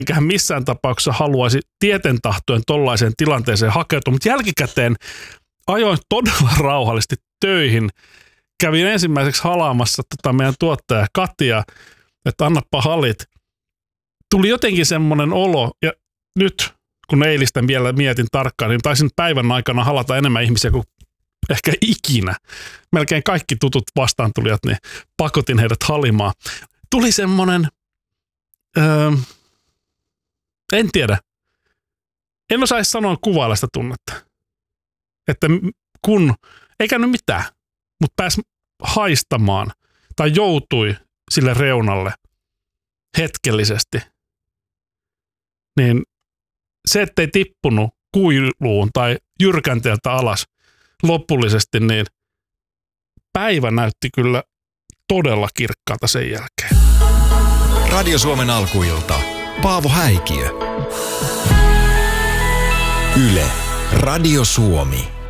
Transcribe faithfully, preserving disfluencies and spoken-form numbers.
enkä missään tapauksessa haluaisi tieten tahtoen tollaiseen tilanteeseen hakeutua, mutta jälkikäteen ajoin todella rauhallisesti töihin. Kävin ensimmäiseksi halaamassa tota meidän tuottaja Katia, että annappa halit. Tuli jotenkin semmoinen olo, ja nyt kun eilisten vielä mietin tarkkaan, niin taisin päivän aikana halata enemmän ihmisiä kuin ehkä ikinä. Melkein kaikki tutut vastaantulijat, niin pakotin heidät halimaan. Tuli semmoinen, öö, en tiedä, en osaisi sanoa kuvailla sitä tunnetta. Että kun, eikä nyt mitään, mutta pääsi haistamaan tai joutui sille reunalle hetkellisesti, niin se, ettei tippunut kuiluun tai jyrkänteeltä alas lopullisesti, niin päivä näytti kyllä todella kirkkaalta sen jälkeen. Radio Suomen alkuilta. Paavo Häikiö. Yle. Radio Suomi.